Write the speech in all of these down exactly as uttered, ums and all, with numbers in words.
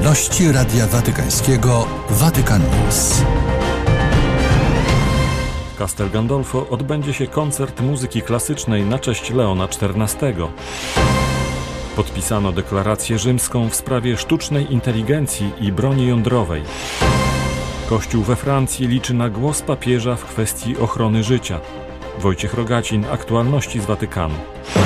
Aktualności Radia Watykańskiego Vatican News. W Castel Gandolfo odbędzie się koncert muzyki klasycznej na cześć Leona czternastego. Podpisano deklarację rzymską w sprawie sztucznej inteligencji i broni jądrowej. Kościół we Francji liczy na głos papieża w kwestii ochrony życia. Wojciech Rogacin, aktualności z Watykanu.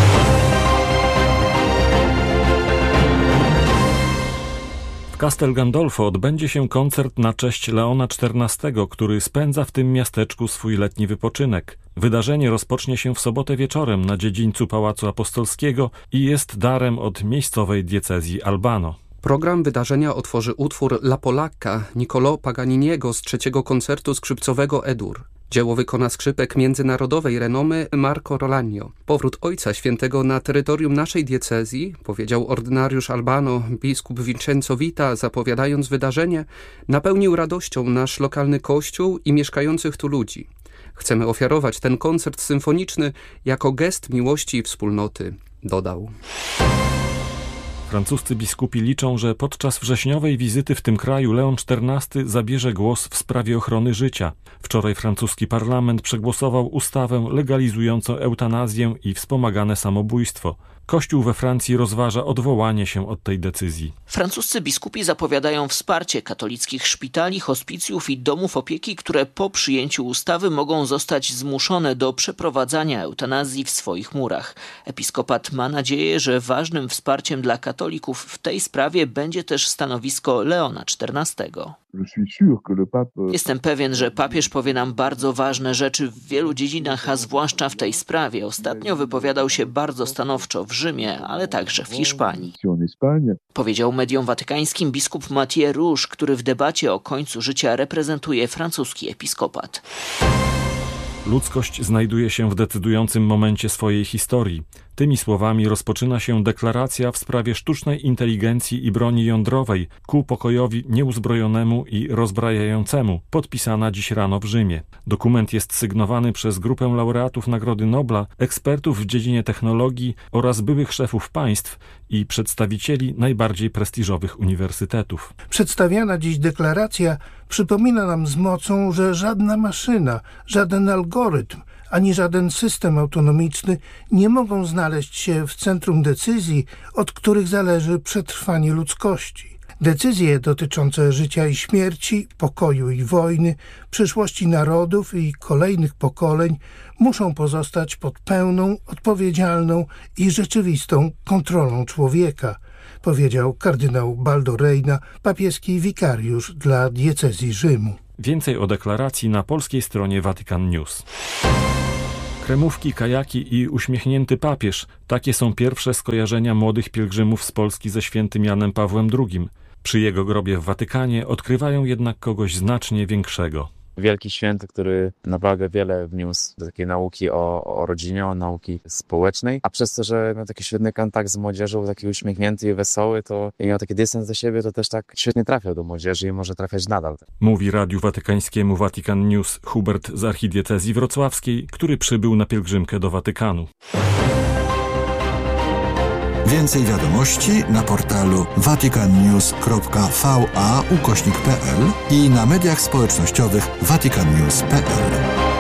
W Castel Gandolfo odbędzie się koncert na cześć Leona czternastego, który spędza w tym miasteczku swój letni wypoczynek. Wydarzenie rozpocznie się w sobotę wieczorem na dziedzińcu Pałacu Apostolskiego i jest darem od miejscowej diecezji Albano. Program wydarzenia otworzy utwór La Polacca Niccolò Paganiniego z trzeciego koncertu skrzypcowego E-dur. Dzieło wykona skrzypek międzynarodowej renomy Marco Rolagno. Powrót Ojca Świętego na terytorium naszej diecezji, powiedział ordynariusz Albano biskup Vincenzo Vita, zapowiadając wydarzenie, napełnił radością nasz lokalny kościół i mieszkających tu ludzi. Chcemy ofiarować ten koncert symfoniczny jako gest miłości i wspólnoty, dodał. Francuscy biskupi liczą, że podczas wrześniowej wizyty w tym kraju Leon czternasty zabierze głos w sprawie ochrony życia. Wczoraj francuski parlament przegłosował ustawę legalizującą eutanazję i wspomagane samobójstwo. Kościół we Francji rozważa odwołanie się od tej decyzji. Francuscy biskupi zapowiadają wsparcie katolickich szpitali, hospicjów i domów opieki, które po przyjęciu ustawy mogą zostać zmuszone do przeprowadzania eutanazji w swoich murach. Episkopat ma nadzieję, że ważnym wsparciem dla katolików w tej sprawie będzie też stanowisko Leona czternastego. Jestem pewien, że papież powie nam bardzo ważne rzeczy w wielu dziedzinach, a zwłaszcza w tej sprawie. Ostatnio wypowiadał się bardzo stanowczo w Rzymie, ale także w Hiszpanii. Powiedział mediom watykańskim biskup Mathieu Rouge, który w debacie o końcu życia reprezentuje francuski episkopat. Ludzkość znajduje się w decydującym momencie swojej historii. Tymi słowami rozpoczyna się deklaracja w sprawie sztucznej inteligencji i broni jądrowej ku pokojowi nieuzbrojonemu i rozbrajającemu, podpisana dziś rano w Rzymie. Dokument jest sygnowany przez grupę laureatów Nagrody Nobla, ekspertów w dziedzinie technologii oraz byłych szefów państw i przedstawicieli najbardziej prestiżowych uniwersytetów. Przedstawiana dziś deklaracja przypomina nam z mocą, że żadna maszyna, żaden algorytm, ani żaden system autonomiczny nie mogą znaleźć się w centrum decyzji, od których zależy przetrwanie ludzkości. Decyzje dotyczące życia i śmierci, pokoju i wojny, przyszłości narodów i kolejnych pokoleń muszą pozostać pod pełną, odpowiedzialną i rzeczywistą kontrolą człowieka, powiedział kardynał Baldo Reina, papieski wikariusz dla diecezji Rzymu. Więcej o deklaracji na polskiej stronie Vatican News. Kremówki, kajaki i uśmiechnięty papież. Takie są pierwsze skojarzenia młodych pielgrzymów z Polski ze świętym Janem Pawłem drugim. Przy jego grobie w Watykanie odkrywają jednak kogoś znacznie większego. Wielki święty, który naprawdę wiele wniósł do takiej nauki o, o rodzinie, o nauki społecznej, a przez to, że miał taki świetny kontakt z młodzieżą, taki uśmiechnięty i wesoły, to i miał taki dystans do siebie, to też tak świetnie trafiał do młodzieży i może trafiać nadal. Mówi Radiu Watykańskiemu Vatican News Hubert z archidiecezji wrocławskiej, który przybył na pielgrzymkę do Watykanu. Więcej wiadomości na portalu vaticannews kropka va ukośnik pe el i na mediach społecznościowych vaticannews kropka pe el.